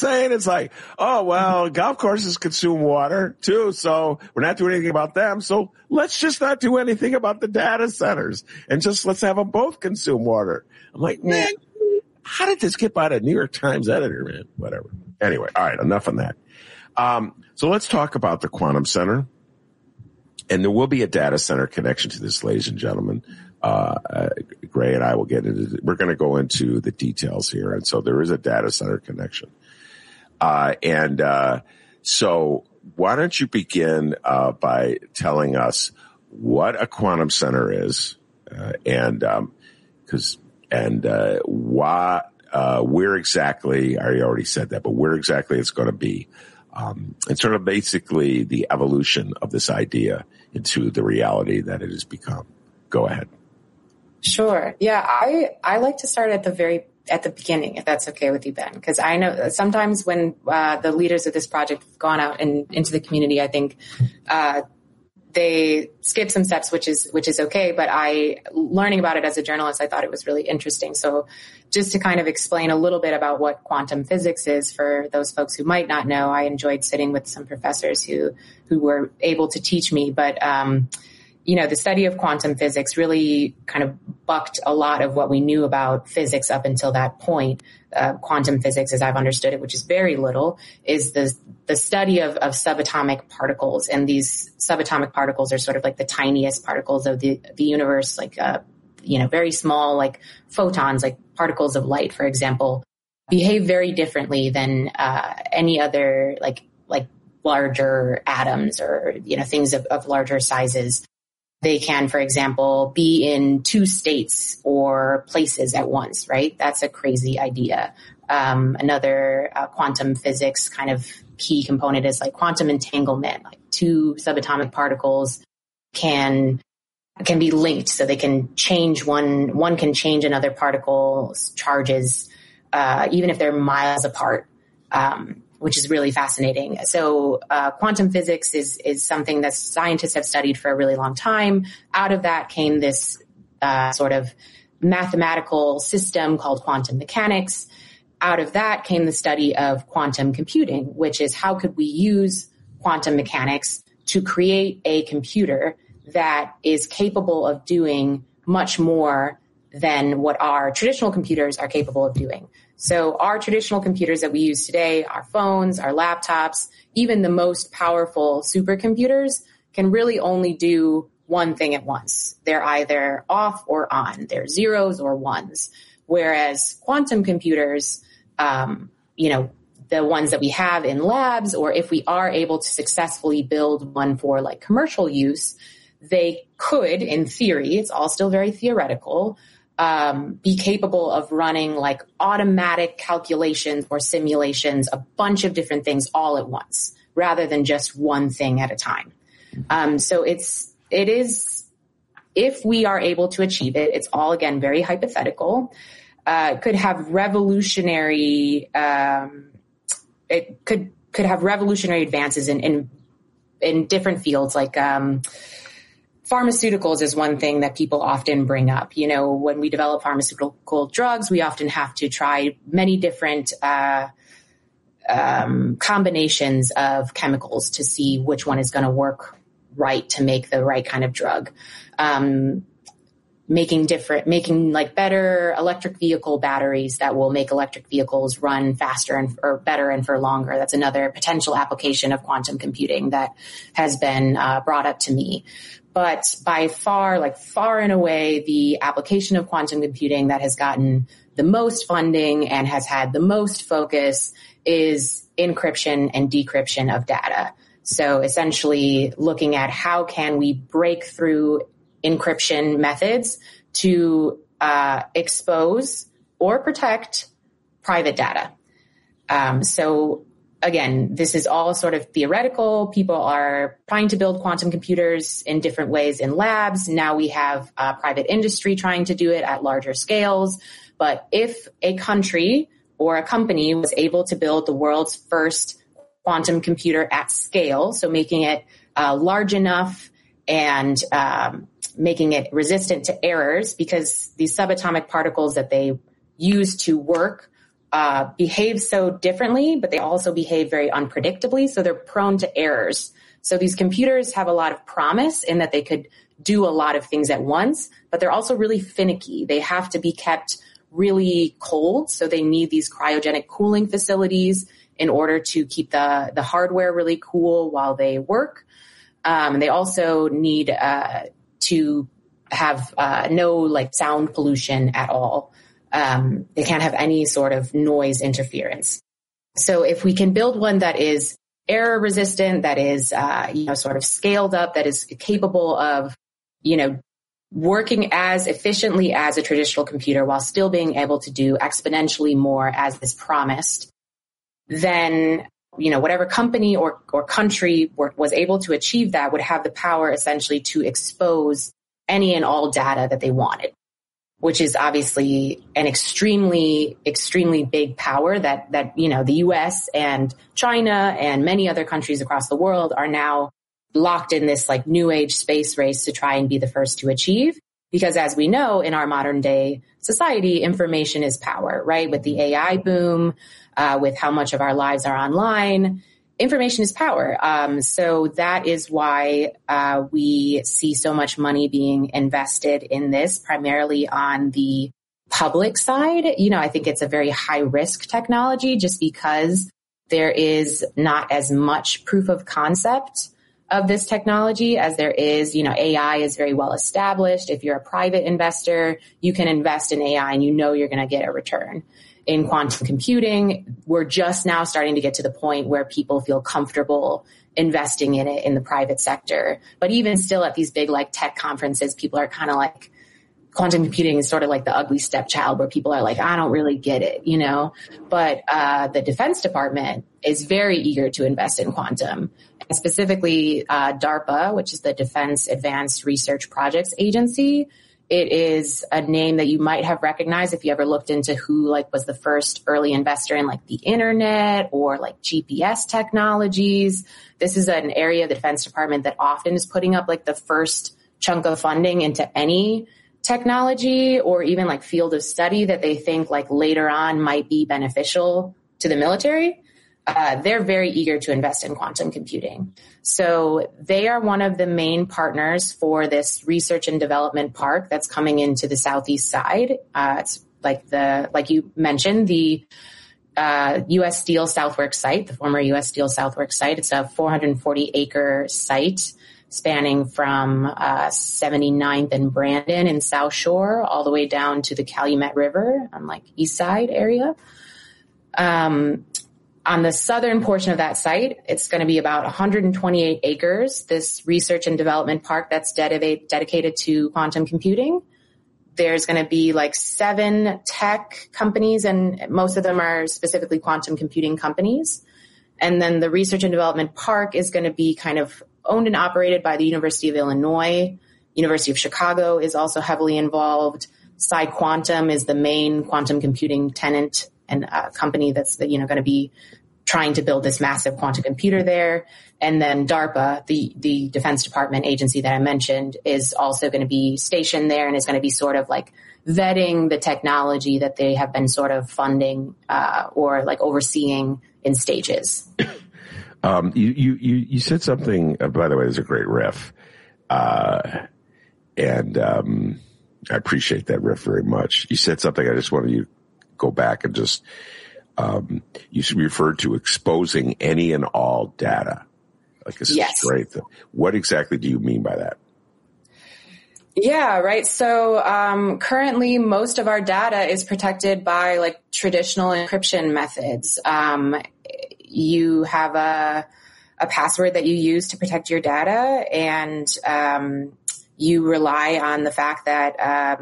saying? It's like, oh, well, golf courses consume water too, so we're not doing anything about them. So let's just not do anything about the data centers and just let's have them both consume water. I'm like, man, how did this get by the New York Times editor, man? Whatever. Anyway, all right, enough on that. So let's talk about the quantum center. And there will be a data center connection to this, ladies and gentlemen. Gray and I will get into we're going to go into the details here. And so there is a data center connection. So why don't you begin by telling us what a quantum center is, where exactly, I already said that, but where exactly it's going to be, and sort of basically the evolution of this idea into the reality that it has become. Go ahead. Sure. Yeah, I like to start at the beginning, if that's okay with you, Ben, because I know that sometimes when the leaders of this project have gone out into the community, I think they skip some steps, which is okay. But learning about it as a journalist, I thought it was really interesting. So just to kind of explain a little bit about what quantum physics is for those folks who might not know, I enjoyed sitting with some professors who were able to teach me. But, the study of quantum physics really kind of bucked a lot of what we knew about physics up until that point. Quantum physics, as I've understood it, which is very little, is the study of subatomic particles. And these subatomic particles are sort of like the tiniest particles of the universe, like, very small, like photons, like particles of light, for example, behave very differently than any other, like larger atoms or, things of larger sizes. They can, for example, be in two states or places at once, right? That's a crazy idea. Another quantum physics kind of key component is like quantum entanglement, like two subatomic particles can be linked. So they can change one can change another particle's charges, even if they're miles apart. Which is really fascinating. So quantum physics is something that scientists have studied for a really long time. Out of that came this sort of mathematical system called quantum mechanics. Out of that came the study of quantum computing, which is how could we use quantum mechanics to create a computer that is capable of doing much more than what our traditional computers are capable of doing. So our traditional computers that we use today, our phones, our laptops, even the most powerful supercomputers can really only do one thing at once. They're either off or on. They're zeros or ones. Whereas quantum computers, the ones that we have in labs, or if we are able to successfully build one for like commercial use, they could, in theory, it's all still very theoretical, be capable of running like automatic calculations or simulations, a bunch of different things all at once, rather than just one thing at a time. So it is, if we are able to achieve it, it's all again very hypothetical. Could have revolutionary, it could have revolutionary advances in different fields, like pharmaceuticals is one thing that people often bring up. When we develop pharmaceutical drugs, we often have to try many different combinations of chemicals to see which one is going to work right to make the right kind of drug. Making like better electric vehicle batteries that will make electric vehicles run faster or better and for longer. That's another potential application of quantum computing that has been brought up to me. But by far and away, the application of quantum computing that has gotten the most funding and has had the most focus is encryption and decryption of data. So essentially looking at how can we break through encryption methods to expose or protect private data. So again, this is all sort of theoretical. People are trying to build quantum computers in different ways in labs. Now we have private industry trying to do it at larger scales. But if a country or a company was able to build the world's first quantum computer at scale, so making it large enough and making it resistant to errors, because these subatomic particles that they use to work behave so differently, but they also behave very unpredictably. So they're prone to errors. So these computers have a lot of promise in that they could do a lot of things at once, but they're also really finicky. They have to be kept really cold. So they need these cryogenic cooling facilities in order to keep the hardware really cool while they work. They also need to have no like sound pollution at all. They can't have any sort of noise interference. So if we can build one that is error resistant, that is sort of scaled up, that is capable of working as efficiently as a traditional computer while still being able to do exponentially more as is promised, then whatever company or country was able to achieve that would have the power essentially to expose any and all data that they wanted, which is obviously an extremely, extremely big power that the US and China and many other countries across the world are now locked in this like new age space race to try and be the first to achieve. Because as we know, in our modern day society, information is power, right? With the AI boom, with how much of our lives are online, information is power. So that is why we see so much money being invested in this, primarily on the public side. I think it's a very high risk technology just because there is not as much proof of concept of this technology as there is, AI is very well established. If you're a private investor, you can invest in AI and you're going to get a return. In quantum computing, we're just now starting to get to the point where people feel comfortable investing in it in the private sector. But even still at these big like tech conferences, people are kind of like, quantum computing is sort of like the ugly stepchild where people are like, I don't really get it, But the Defense Department is very eager to invest in quantum. And specifically, DARPA, which is the Defense Advanced Research Projects Agency. It is a name that you might have recognized if you ever looked into who like was the first early investor in like the internet or like GPS technologies. This is an area of the Defense Department that often is putting up like the first chunk of funding into any technology or even like field of study that they think like later on might be beneficial to the military. They're very eager to invest in quantum computing. So they are one of the main partners for this research and development park that's coming into the southeast side. It's like you mentioned, the U.S. Steel Southworks site, the former U.S. Steel Southworks site. It's a 440-acre site spanning from 79th and Brandon in South Shore all the way down to the Calumet River on like east side area. On the southern portion of that site, it's going to be about 128 acres, this research and development park that's dedicated to quantum computing. There's going to be like 7 tech companies, and most of them are specifically quantum computing companies. And then the research and development park is going to be kind of owned and operated by the University of Illinois. University of Chicago is also heavily involved. PsiQuantum is the main quantum computing tenant and company that's going to be trying to build this massive quantum computer there. And then DARPA, the Defense Department agency that I mentioned, is also going to be stationed there and is going to be sort of like vetting the technology that they have been sort of funding or like overseeing in stages. You said something, by the way, there's a great riff. And I appreciate that riff very much. You said something, I just wanted you to go back and just, you referred to exposing any and all data. Like this yes. is great. What exactly do you mean by that? Yeah, right. So currently most of our data is protected by like traditional encryption methods. You have a password that you use to protect your data, and you rely on the fact that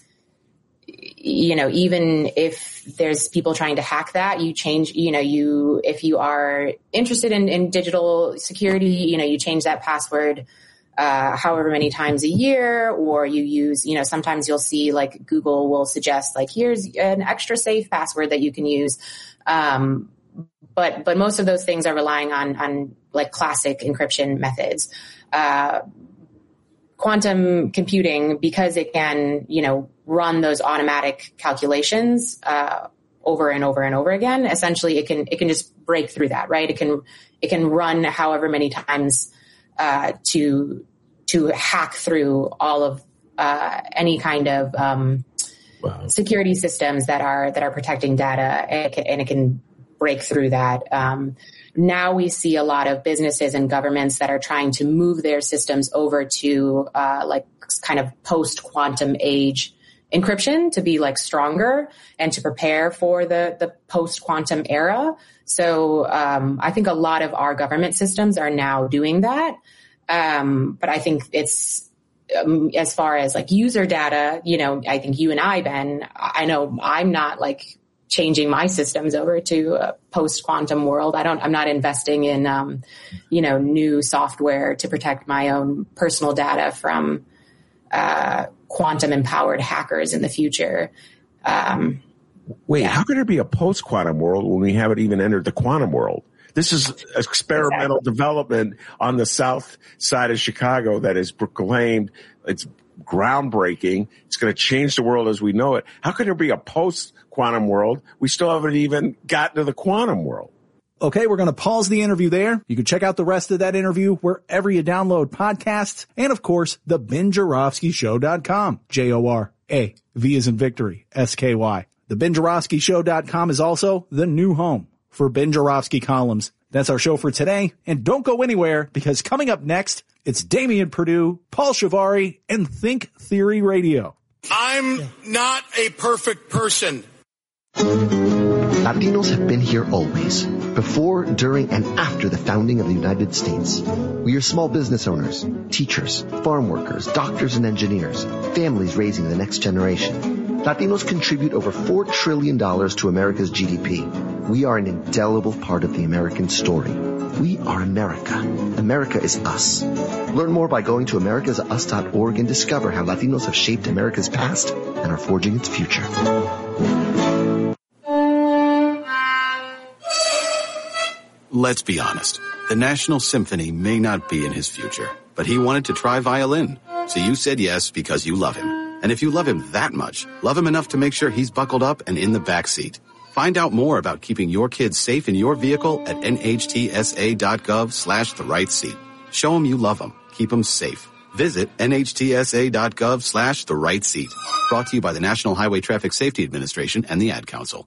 even if there's people trying to hack that, you change, if you are interested in digital security, you change that password however many times a year, or you use, sometimes you'll see like Google will suggest like, here's an extra safe password that you can use. But most of those things are relying on like classic encryption methods. Quantum computing, because it can, run those automatic calculations, over and over and over again, essentially it can just break through that, right? It can run however many times to hack through all of any kind of security systems that are protecting data, and it can break through that. Now we see a lot of businesses and governments that are trying to move their systems over to like kind of post-quantum age encryption to be like stronger and to prepare for the post-quantum era. So I think a lot of our government systems are now doing that. But I think it's as far as like user data, you know, I think you and I, Ben, I know I'm not like changing my systems over to a post-quantum world. I'm not investing in, new software to protect my own personal data from quantum-empowered hackers in the future. Wait, how could there be a post-quantum world when we haven't even entered the quantum world? This is experimental development on the south side of Chicago that is proclaimed. It's groundbreaking. It's going to change the world as we know it. How could there be a post-quantum world? We still haven't even gotten to the quantum world. Okay, we're going to pause the interview there. You can check out the rest of that interview wherever you download podcasts. And, of course, the BenJoravskyShow.com. J-O-R-A-V as in victory, S-K-Y. The BenJoravskyShow.com is also the new home for Ben Joravsky columns. That's our show for today. And don't go anywhere, because coming up next, it's Damian Perdue, Paul Shivari, and Think Theory Radio. I'm not a perfect person. Latinos have been here always, before, during, and after the founding of the United States. We are small business owners, teachers, farm workers, doctors and engineers, families raising the next generation. Latinos contribute over $4 trillion to America's GDP. We are an indelible part of the American story. We are America. America is us. Learn more by going to americasus.org and discover how Latinos have shaped America's past and are forging its future. Let's be honest. The National Symphony may not be in his future, but he wanted to try violin. So you said yes because you love him. And if you love him that much, love him enough to make sure he's buckled up and in the back seat. Find out more about keeping your kids safe in your vehicle at nhtsa.gov/the-right-seat. Show him you love him. Keep him safe. Visit nhtsa.gov/the-right-seat. Brought to you by the National Highway Traffic Safety Administration and the Ad Council.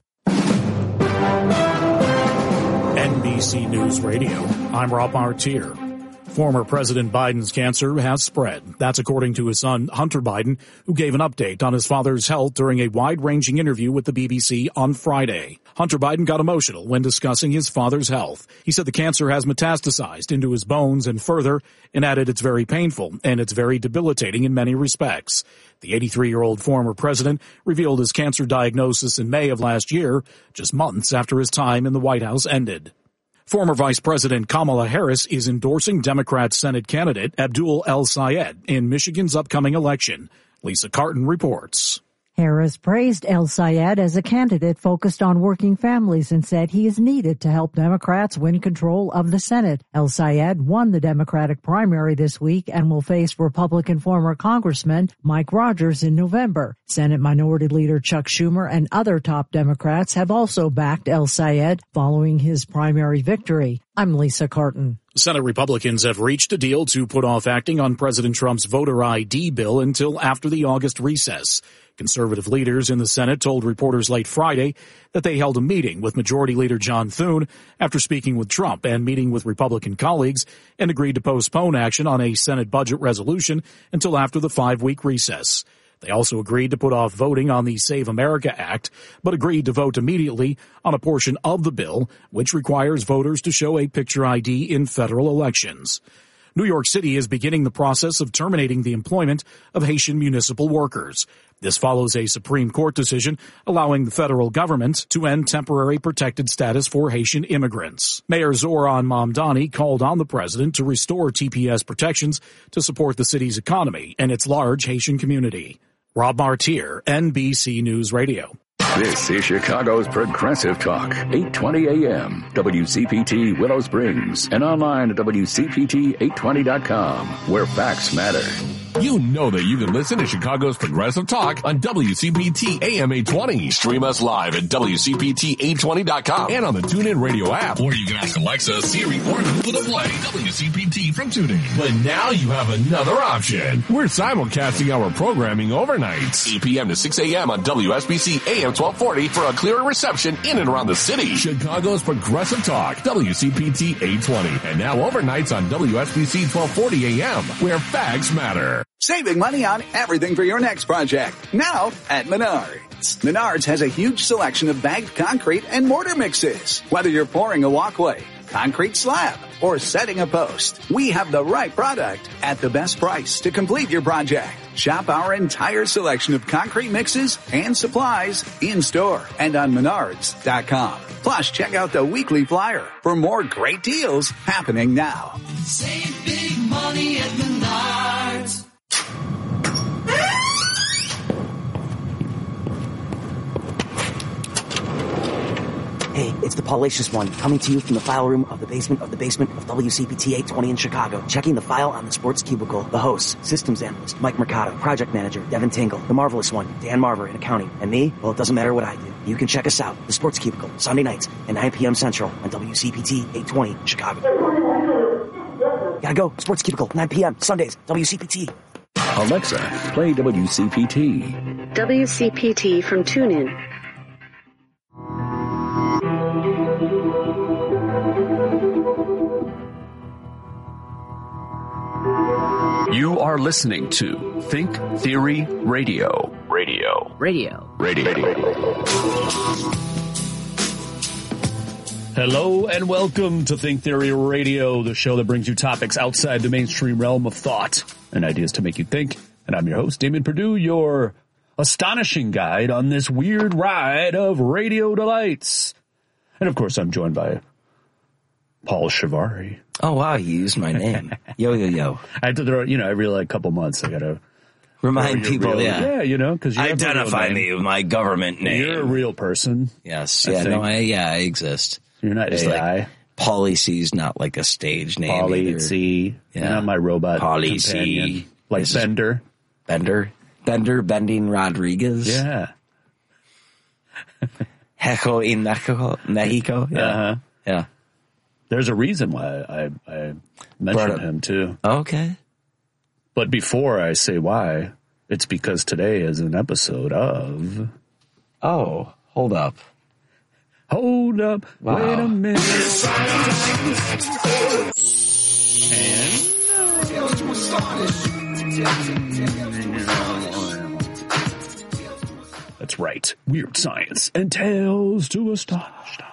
NBC News Radio. I'm Rob Martier. Former President Biden's cancer has spread. That's according to his son, Hunter Biden, who gave an update on his father's health during a wide-ranging interview with the BBC on Friday. Hunter Biden got emotional when discussing his father's health. He said the cancer has metastasized into his bones and further, and added it's very painful and it's very debilitating in many respects. The 83-year-old former president revealed his cancer diagnosis in May of last year, just months after his time in the White House ended. Former Vice President Kamala Harris is endorsing Democrat Senate candidate Abdul El-Sayed in Michigan's upcoming election. Lisa Carton reports. Harris praised El-Sayed as a candidate focused on working families and said he is needed to help Democrats win control of the Senate. El-Sayed won the Democratic primary this week and will face Republican former Congressman Mike Rogers in November. Senate Minority Leader Chuck Schumer and other top Democrats have also backed El-Sayed following his primary victory. I'm Lisa Carton. Senate Republicans have reached a deal to put off acting on President Trump's voter ID bill until after the August recess. Conservative leaders in the Senate told reporters late Friday that they held a meeting with Majority Leader John Thune after speaking with Trump and meeting with Republican colleagues, and agreed to postpone action on a Senate budget resolution until after the 5-week recess. They also agreed to put off voting on the Save America Act, but agreed to vote immediately on a portion of the bill, which requires voters to show a picture ID in federal elections. New York City is beginning the process of terminating the employment of Haitian municipal workers. This follows a Supreme Court decision allowing the federal government to end temporary protected status for Haitian immigrants. Mayor Zoran Mamdani called on the president to restore TPS protections to support the city's economy and its large Haitian community. Rob Martier, NBC News Radio. This is Chicago's Progressive Talk, 820 AM, WCPT Willow Springs, and online at WCPT820.com, where facts matter. You know that you can listen to Chicago's Progressive Talk on WCPT AM 820. Stream us live at WCPT820.com and on the TuneIn Radio app. Or you can ask Alexa, Siri, or Google to play WCPT from TuneIn. But now you have another option. We're simulcasting our programming overnight, 8 p.m. to 6 a.m. on WSBC AM 1240 for a clearer reception in and around the city. Chicago's Progressive Talk, WCPT 820. And now overnights on WSBC 1240 AM, where facts matter. Saving money on everything for your next project. Now at Menards. Menards has a huge selection of bagged concrete and mortar mixes. Whether you're pouring a walkway, concrete slab, or setting a post, we have the right product at the best price to complete your project. Shop our entire selection of concrete mixes and supplies in-store and on Menards.com. Plus, check out the weekly flyer for more great deals happening now. Save big money at Menards. Hey, it's the Paulacious One, coming to you from the file room of the basement of WCPT 820 in Chicago. Checking the file on the Sports Cubicle. The hosts, systems analyst Mike Mercado, project manager Devin Tingle, the marvelous one, Dan Marver in accounting, and me, well, it doesn't matter what I do. You can check us out, the Sports Cubicle, Sunday nights at 9 p.m. Central on WCPT 820 Chicago. Gotta go, Sports Cubicle, 9 p.m. Sundays, WCPT. Alexa, play WCPT. WCPT from TuneIn. You are listening to Think Theory Radio. Hello and welcome to Think Theory Radio, the show that brings you topics outside the mainstream realm of thought and ideas to make you think. And I'm your host, Damon Perdue, your astonishing guide on this weird ride of radio delights. And of course, I'm joined by Paul Shivari. Oh, wow, you used my name. Yo. I had to throw, every couple months I got to remind people, Yeah, because you identify me with my government name. You're a real person. Yes. I exist. You're not Just AI. Like, Pauly C's not like a stage name. Pauly C. Yeah. Not my robot Pauly companion. C. Like Bender. Bender Bending Rodriguez. Yeah. Heco in Mexico. Yeah. Uh-huh. Yeah. There's a reason why I mentioned him, too. Okay. But before I say why, it's because today is an episode of... Oh, hold up. Wow. Wait a minute. That's right. Weird science and tales to astonish.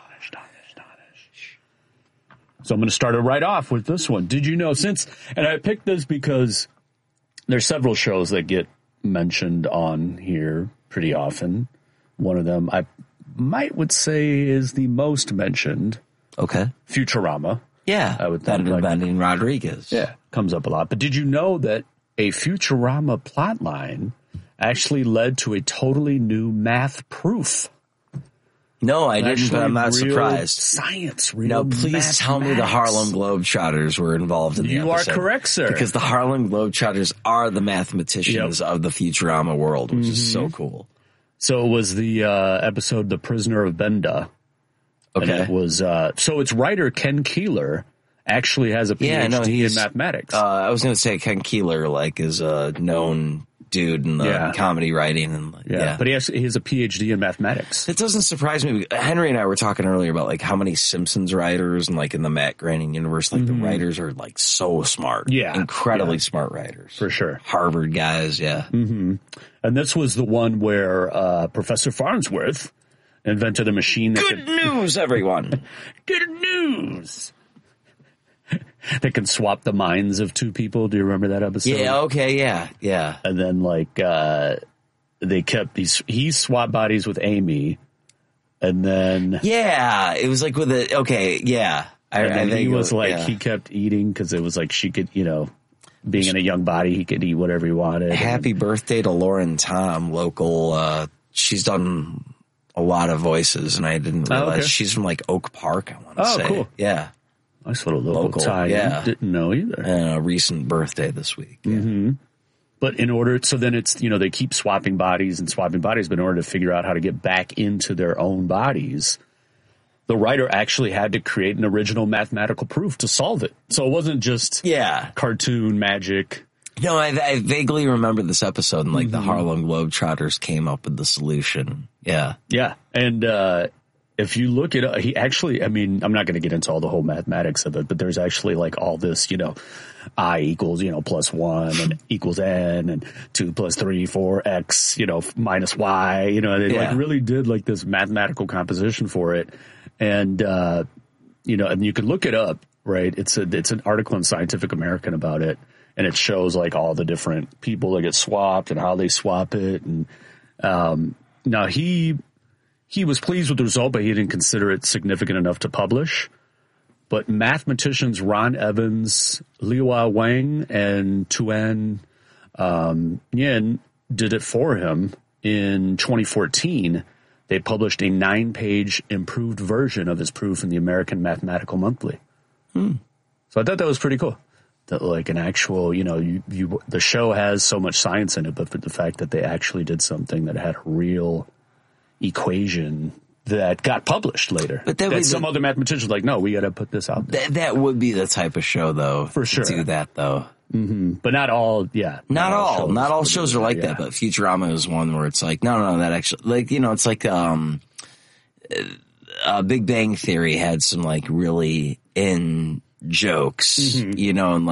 So I'm going to start it right off with this one. Did you know and I picked this because there's several shows that get mentioned on here pretty often. One of them I would say is the most mentioned. Okay. Futurama. Yeah. I would think. Bending Rodriguez. Yeah. Comes up a lot. But did you know that a Futurama plotline actually led to a totally new math proof? No, I didn't, but I'm not surprised. Science, No, please tell me the Harlem Globetrotters were involved in the episode. You are correct, sir. Because the Harlem Globetrotters are the mathematicians of the Futurama world, which is so cool. So it was the episode The Prisoner of Benda. Okay. And it was, so its writer, Ken Keeler, actually has a PhD in mathematics. I was going to say Ken Keeler, is a known dude in the comedy writing. And but he has a PhD in mathematics. It doesn't surprise me. Henry and I were talking earlier about how many Simpsons writers and in the Matt Groening universe, the writers are so smart. Yeah. Incredibly smart writers. For sure. Harvard guys. Yeah. Mm-hmm. And this was the one where, Professor Farnsworth invented a machine that Good news, everyone. Good news. That can swap the minds of two people. Do you remember that episode? Yeah, okay, yeah. And then, they kept he swapped bodies with Amy, and then... Yeah, it was with a... Okay, yeah. And he was he kept eating because it was she could, being in a young body, he could eat whatever he wanted. Happy birthday to Lauren Tom, local... she's done a lot of voices, and I didn't realize she's from Oak Park, I want to say. Oh, cool. Yeah. Nice little local tie. Yeah. Didn't know either. And a recent birthday this week. Yeah. Mm-hmm. But in order, so then it's, they keep swapping bodies, but in order to figure out how to get back into their own bodies, the writer actually had to create an original mathematical proof to solve it. So it wasn't just cartoon magic. No, I vaguely remember this episode, and the Harlem Globetrotters came up with the solution. Yeah. Yeah. And if you look at he actually, I'm not going to get into all the whole mathematics of it, but there's actually all this, I equals, plus 1 and equals n and 2 plus 3, 4, x, minus y, they really did this mathematical composition for it. And, and you can look it up, right? It's an article in Scientific American about it. And it shows all the different people that get swapped and how they swap it. And, now he was pleased with the result, but he didn't consider it significant enough to publish. But mathematicians Ron Evans, Liua Wang, and Tuan Yin did it for him in 2014. They published a 9-page improved version of his proof in the American Mathematical Monthly. So I thought that was pretty cool. That an actual, the show has so much science in it, but for the fact that they actually did something that had a real equation that got published later. But that some other mathematicians no, we got to put this out there. That would be the type of show, though. For sure. To do that, though. Mm-hmm. But not all, Not all shows are like that, but Futurama is one where it's no, that actually, it's Big Bang Theory had some, really jokes, and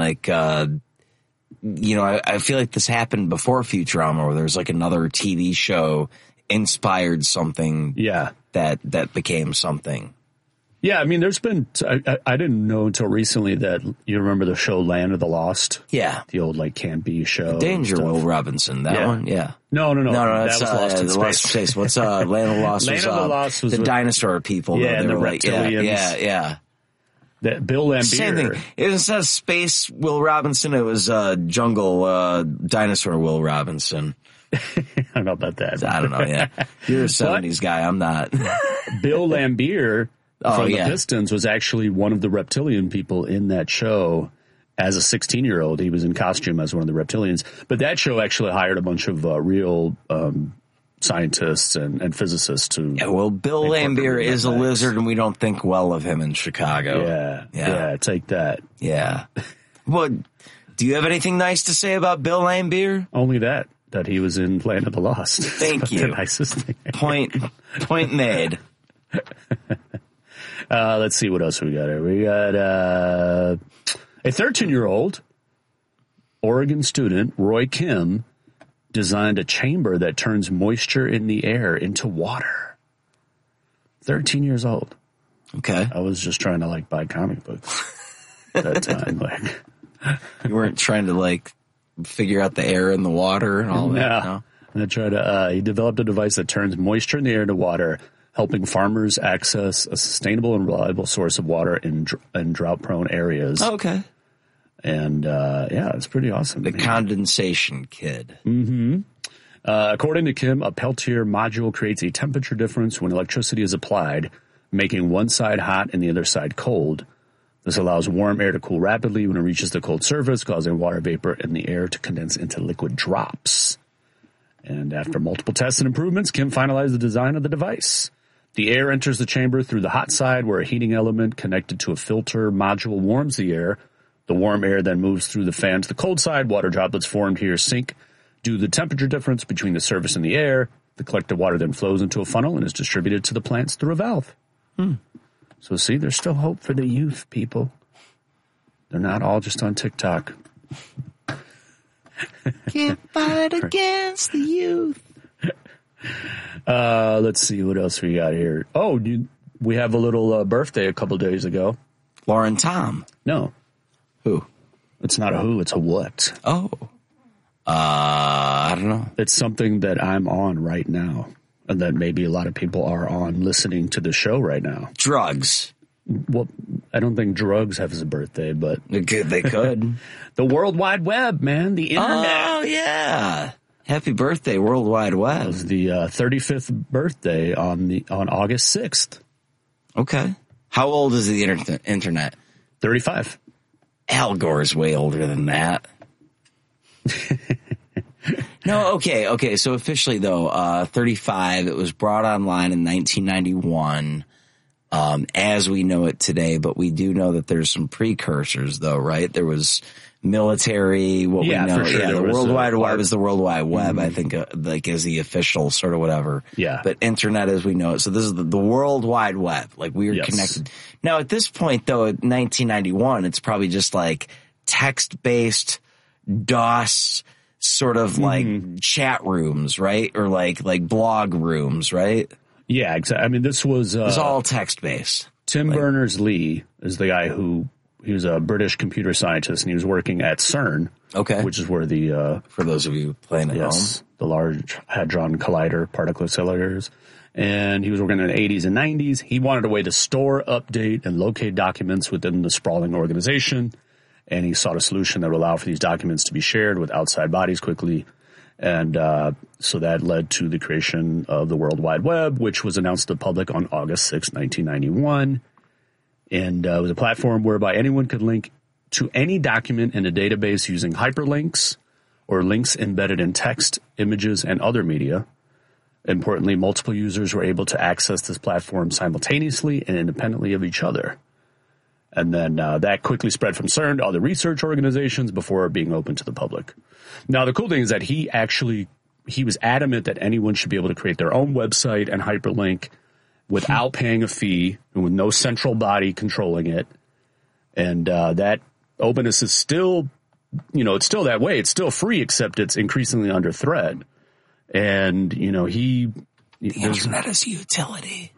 I feel like this happened before Futurama, where there's another TV show inspired something that became something. Yeah, there's been, I didn't know until recently that you remember the show Land of the Lost? Yeah. The old campy show. Danger, Will Robinson, that one? Yeah. No. That's that was Lost in Space. What's Land of the Lost? Land of the Lost was the dinosaur people. Yeah, and the reptilians. Yeah. That Bill Lambier. Same thing. Instead of Space Will Robinson, it was Jungle Dinosaur Will Robinson. I don't know about that. I don't know, yeah. You're a 70s guy, I'm not. Bill Lambier from the Pistons was actually one of the reptilian people in that show. As a 16-year-old, he was in costume as one of the reptilians. But that show actually hired a bunch of real scientists and physicists to... Yeah, well, Bill Lambier is a lizard, and we don't think well of him in Chicago. Yeah, take that. Yeah. Well, do you have anything nice to say about Bill Lambier? Only that he was in Land of the Lost. Thank you. The nicest thing. Point made. Let's see what else we got here. We got a 13-year-old Oregon student, Roy Kim, designed a chamber that turns moisture in the air into water. 13 years old. Okay. I was just trying to buy comic books at that time. You weren't trying to figure out the air and the water and all that. No. And I tried to. He developed a device that turns moisture in the air into water, helping farmers access a sustainable and reliable source of water in drought-prone areas. Oh, okay. And it's pretty awesome. The condensation kid. Mm-hmm. According to Kim, a Peltier module creates a temperature difference when electricity is applied, making one side hot and the other side cold. This allows warm air to cool rapidly when it reaches the cold surface, causing water vapor in the air to condense into liquid drops. And after multiple tests and improvements, Kim finalized the design of the device. The air enters the chamber through the hot side, where a heating element connected to a filter module warms the air. The warm air then moves through the fan to the cold side. Water droplets formed here sink due to the temperature difference between the surface and the air. The collected water then flows into a funnel and is distributed to the plants through a valve. So see, there's still hope for the youth, people. They're not all just on TikTok. Can't fight against the youth. Let's see what else we got here. Oh, we have a little birthday a couple days ago. Lauren Tom. No. Who? It's not a who, it's a what. Oh. I don't know. It's something that I'm on right now. And that maybe a lot of people are on listening to the show right now. Drugs. Well, I don't think drugs have a birthday, but... They could. The World Wide Web, man. The internet. Oh, yeah. Happy birthday, World Wide Web. It was the 35th birthday on August 6th. Okay. How old is the internet? 35. Al Gore's way older than that. No, okay. So officially, though, 35, it was brought online in 1991 as we know it today, but we do know that there's some precursors, though, right? There was military, what we know. For sure. Yeah, the World Wide Web is the World Wide Web, I think, like as the official sort of whatever. Yeah. But internet as we know it. So this is the World Wide Web. Like we are connected. Now at this point, though, at 1991, it's probably just like text-based DOS sort of like chat rooms, right? Or like blog rooms, right? Yeah, exactly. I mean, this was... it's all text-based. Tim Berners-Lee is the guy he was a British computer scientist, and he was working at CERN. Okay. Which is where the... for those of you playing at home. The Large Hadron Collider particle accelerators. And he was working in the 80s and 90s. He wanted a way to store, update, and locate documents within the sprawling organization. And he sought a solution that would allow for these documents to be shared with outside bodies quickly. And so that led to the creation of the World Wide Web, which was announced to the public on August 6, 1991. And it was a platform whereby anyone could link to any document in a database using hyperlinks or links embedded in text, images, and other media. Importantly, multiple users were able to access this platform simultaneously and independently of each other. And then that quickly spread from CERN to other research organizations before being open to the public. Now, the cool thing is that he was adamant that anyone should be able to create their own website and hyperlink without paying a fee and with no central body controlling it. And that openness is still, it's still that way. It's still free, except it's increasingly under threat. And, the internet is utility.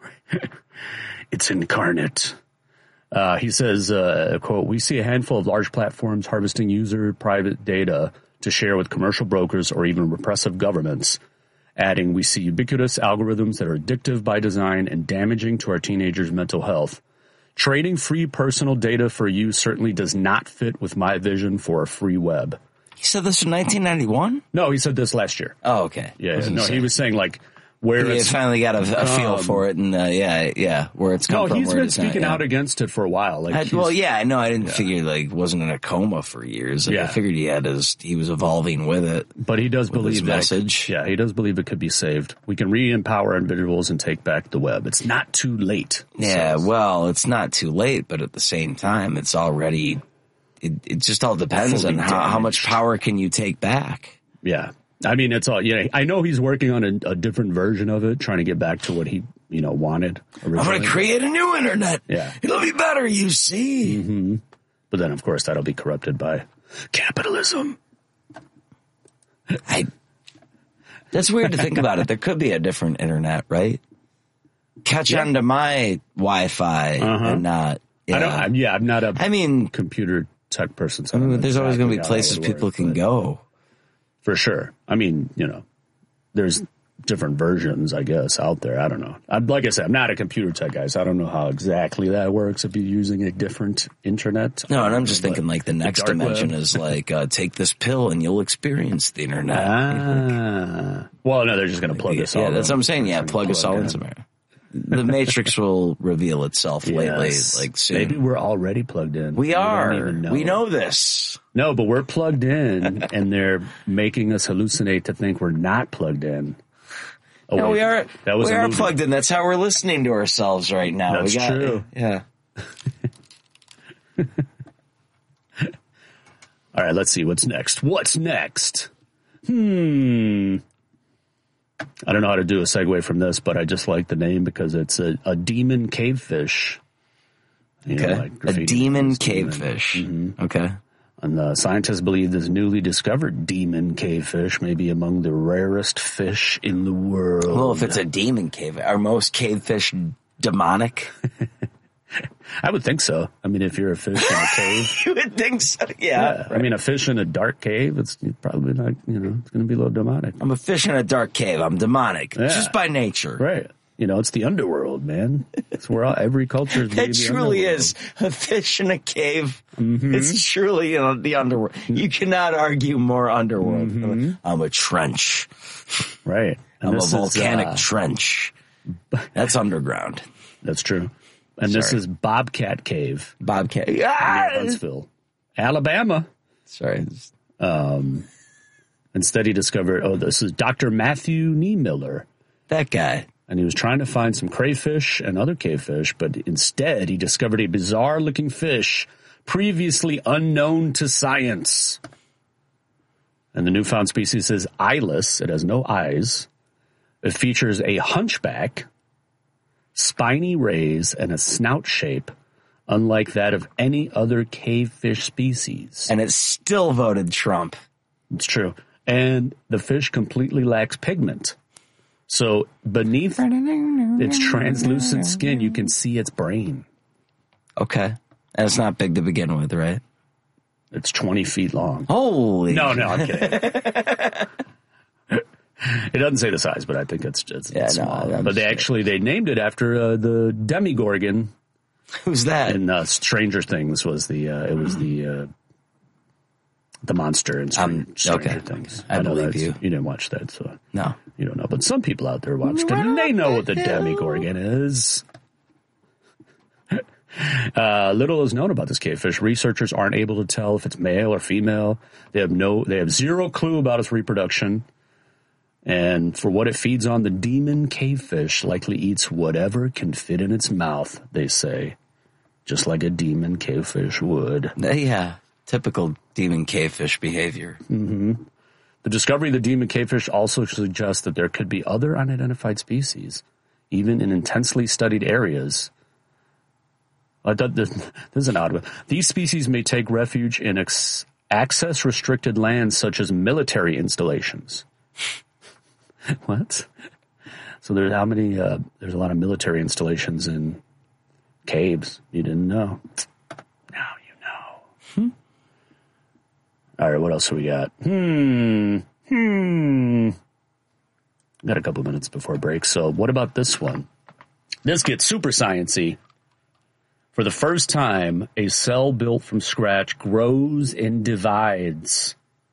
It's incarnate. He says, quote, "We see a handful of large platforms harvesting user private data to share with commercial brokers or even repressive governments." Adding, "We see ubiquitous algorithms that are addictive by design and damaging to our teenagers' mental health. Trading free personal data for use certainly does not fit with my vision for a free web." He said this in 1991? No, he said this last year. Oh, okay. Yeah, he was saying like where he finally got a feel for it, and where it's come from. No, he's been speaking out against it for a while. I didn't figure wasn't in a coma for years. I figured he was evolving with it. But he does believe message. He does believe it could be saved. We can re-empower individuals and take back the web. It's not too late. Yeah, well, it's not too late, but at the same time, it's already. It just all depends on how much power can you take back. Yeah. I mean, it's all, I know he's working on a different version of it, trying to get back to what he, wanted originally. I'm going to create a new internet. Yeah. It'll be better, you see. Mm-hmm. But then, of course, that'll be corrupted by capitalism. That's weird to think about it. There could be a different internet, right? Catch on to my Wi-Fi and not. Yeah. I'm not a computer tech person. So there's always going to be places people can go. For sure. I mean, there's different versions, I guess, out there. I don't know. Like I said, I'm not a computer tech guy, so I don't know how exactly that works if you're using a different internet. No, and I'm just thinking like the next dimension is like, take this pill and you'll experience the internet. Well, no, they're just going to plug us all in. Yeah, that's what I'm saying. Yeah, plug us all in somewhere. The Matrix will reveal itself lately, like soon. Maybe we're already plugged in. We are. Don't even know. We know this. No, but we're plugged in, and they're making us hallucinate to think we're not plugged in. Oh, no, we are. We are plugged in. That's how we're listening to ourselves right now. That's true. Yeah. All right, let's see what's next. What's next? I don't know how to do a segue from this, but I just like the name because it's a demon cavefish. Okay. A demon cavefish. Mm-hmm. Okay. And the scientists believe this newly discovered demon cavefish may be among the rarest fish in the world. Well, if it's a demon cave, are most cavefish demonic? I would think so. I mean, if you're a fish in a cave. You would think so, yeah. I mean, a fish in a dark cave, it's probably not, it's going to be a little demonic. I'm a fish in a dark cave. I'm demonic. Yeah. Just by nature. Right. It's the underworld, man. It's where every culture is. It truly is. A fish in a cave. Mm-hmm. It's truly the underworld. You cannot argue more underworld. Mm-hmm. I'm a trench. Right. And I'm a volcanic trench. That's underground. That's true. And this is Bobcat Cave. Bobcat. Near Huntsville, Alabama. Sorry. Instead, he discovered, this is Dr. Matthew Niemiller. That guy. And he was trying to find some crayfish and other cavefish, but instead he discovered a bizarre-looking fish previously unknown to science. And the newfound species is eyeless. It has no eyes. It features a hunchback, spiny rays, and a snout shape unlike that of any other cavefish species. And it still voted Trump. It's true. And the fish completely lacks pigment. So beneath its translucent skin, you can see its brain. Okay. And it's not big to begin with, right? It's 20 feet long. Holy. No, I'm kidding. It doesn't say the size, but I think it's small. No, but they named it after the Demogorgon. Who's that? And Stranger Things was the monster in Stranger Things. I believe you. You didn't watch that, so no, you don't know. But some people out there watched it, and they know what the Demogorgon is. Little is known about this cavefish. Researchers aren't able to tell if it's male or female. They have zero clue about its reproduction. And for what it feeds on, the demon cavefish likely eats whatever can fit in its mouth, they say. Just like a demon cavefish would. Yeah, typical demon cavefish behavior. Mm-hmm. The discovery of the demon cavefish also suggests that there could be other unidentified species, even in intensely studied areas. This is an odd one. These species may take refuge in access-restricted lands such as military installations. What? So there's there's a lot of military installations in caves. You didn't know. Now you know. All right, what else do we got? Got a couple minutes before break. So what about this one? This gets super sciencey. For the first time, a cell built from scratch grows and divides.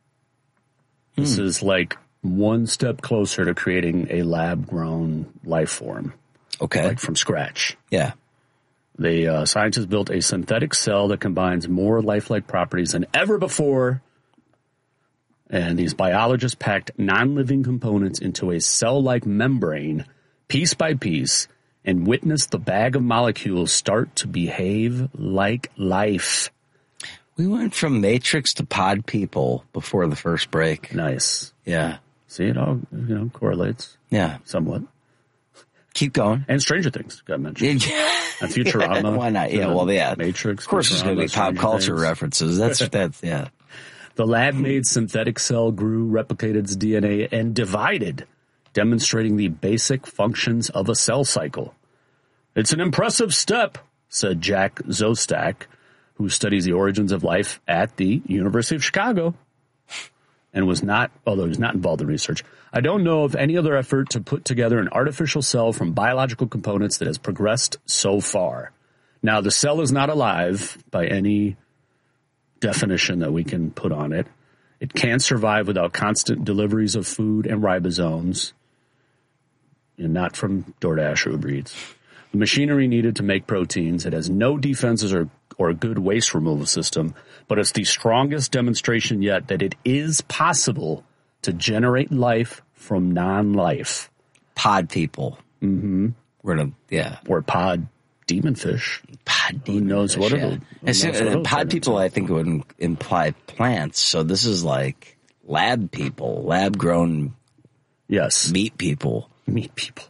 This is like one step closer to creating a lab-grown life form. Okay. Like from scratch. Yeah. The scientists built a synthetic cell that combines more lifelike properties than ever before. And these biologists packed non-living components into a cell-like membrane, piece by piece, and witnessed the bag of molecules start to behave like life. We went from Matrix to Pod People before the first break. Nice. Yeah. See, it all, correlates. Yeah. Somewhat. Keep going. And Stranger Things got mentioned. And Futurama. Why not? Yeah, Matrix. Of course there's going to be pop culture references. That's, yeah. The lab-made synthetic cell grew, replicated its DNA, and divided, demonstrating the basic functions of a cell cycle. It's an impressive step, said Jack Szostak, who studies the origins of life at the University of Chicago, and although he was not involved in research. I don't know of any other effort to put together an artificial cell from biological components that has progressed so far. Now, the cell is not alive by any definition that we can put on it. It can survive without constant deliveries of food and ribosomes, and not from DoorDash or Uber Eats. The machinery needed to make proteins. It has no defenses or a good waste removal system, but it's the strongest demonstration yet that it is possible to generate life from non-life. Pod people. Mm-hmm. Or pod demon fish. Pod demon Who knows fish, what yeah. it'll... Pod people, I think, would imply plants. So this is like lab people, lab-grown meat people. Meat people.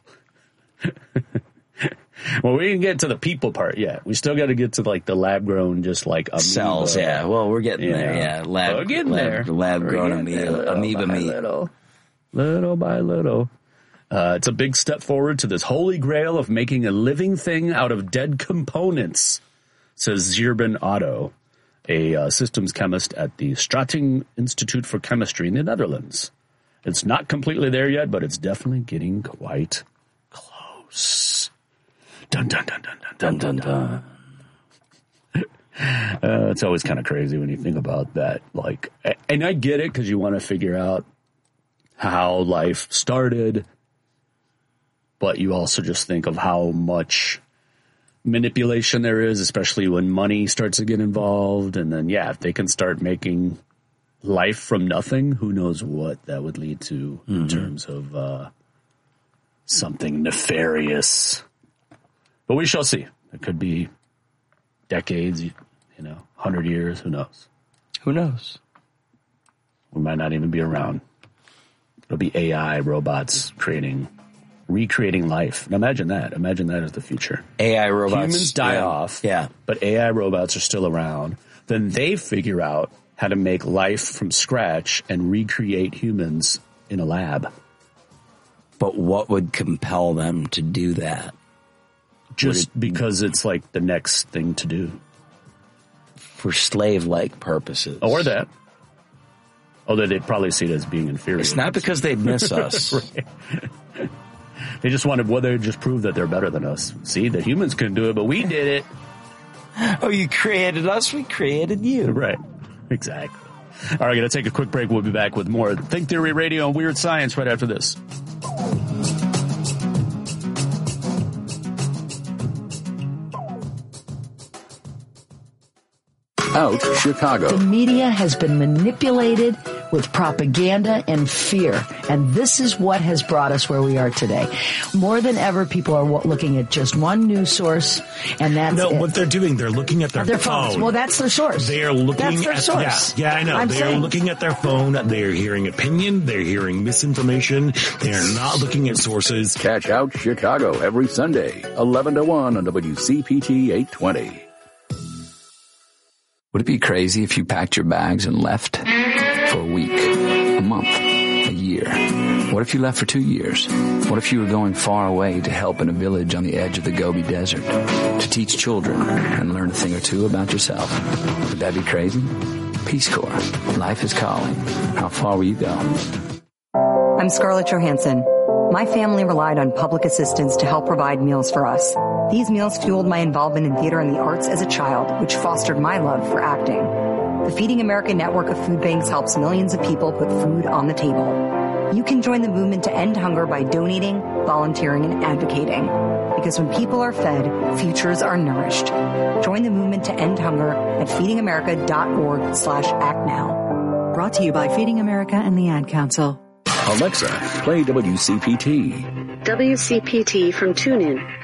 Well, we didn't get to the people part yet. We still got to get to like the lab grown, just like amoeba. Cells. Yeah. Well, we're getting there. Yeah. We're getting there. Lab grown amoeba meat. Little by little. It's a big step forward to this holy grail of making a living thing out of dead components, says Zirben Otto, a systems chemist at the Strating Institute for Chemistry in the Netherlands. It's not completely there yet, but it's definitely getting quite close. Dun, dun, dun, dun, dun, dun, dun, dun. It's always kind of crazy when you think about that. Like, and I get it because you want to figure out how life started, but you also just think of how much manipulation there is, especially when money starts to get involved. And then, if they can start making life from nothing, who knows what that would lead to in terms of something nefarious. But we shall see. It could be decades, 100 years, who knows? Who knows? We might not even be around. It'll be AI robots recreating life. Now imagine that. Imagine that as the future. AI robots. Humans die off, but AI robots are still around. Then they figure out how to make life from scratch and recreate humans in a lab. But what would compel them to do that? Just because it's like the next thing to do. For slave-like purposes. Or that. Although they'd probably see it as being inferior. It's not because they'd miss us. Right. They just wanted, they just prove that they're better than us. See, the humans couldn't do it, but we did it. Oh, you created us, we created you. Right. Exactly. All right, going to take a quick break. We'll be back with more Think Theory Radio and Weird Science right after this. Out Chicago. The media has been manipulated with propaganda and fear, and this is what has brought us where we are today. More than ever, people are looking at just one news source, and that's what they're doing, they're looking at their phones. Well, that's their source. They are looking that's their at source. Yeah, I know. They're looking at their phone. They're hearing opinion. They're hearing misinformation. They're not looking at sources. Catch Out Chicago every Sunday, 11 to 1 on WCPT 820. Would it be crazy if you packed your bags and left for a week, a month, a year? What if you left for 2 years? What if you were going far away to help in a village on the edge of the Gobi Desert, to teach children and learn a thing or two about yourself? Would that be crazy? Peace Corps. Life is calling. How far will you go? I'm Scarlett Johansson. My family relied on public assistance to help provide meals for us. These meals fueled my involvement in theater and the arts as a child, which fostered my love for acting. The Feeding America network of food banks helps millions of people put food on the table. You can join the movement to end hunger by donating, volunteering, and advocating. Because when people are fed, futures are nourished. Join the movement to end hunger at feedingamerica.org/act now. Brought to you by Feeding America and the Ad Council. Alexa, play WCPT. WCPT from TuneIn.